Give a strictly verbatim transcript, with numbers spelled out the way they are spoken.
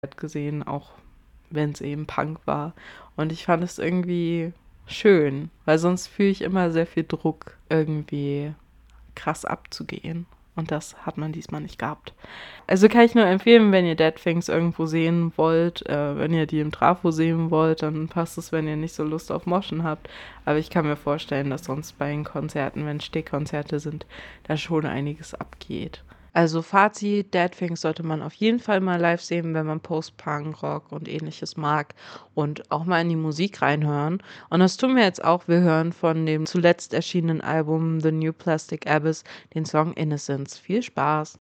gesehen, auch wenn es eben Punk war. Und ich fand es irgendwie schön, weil sonst fühle ich immer sehr viel Druck, irgendwie krass abzugehen. Und das hat man diesmal nicht gehabt. Also kann ich nur empfehlen, wenn ihr Dead Things irgendwo sehen wollt, äh, wenn ihr die im Trafo sehen wollt, dann passt es, wenn ihr nicht so Lust auf Moschen habt. Aber ich kann mir vorstellen, dass sonst bei den Konzerten, wenn Stehkonzerte sind, da schon einiges abgeht. Also Fazit, Dead Things sollte man auf jeden Fall mal live sehen, wenn man Post-Punk, Rock und ähnliches mag und auch mal in die Musik reinhören. Und das tun wir jetzt auch. Wir hören von dem zuletzt erschienenen Album The New Plastic Abyss den Song Innocence. Viel Spaß!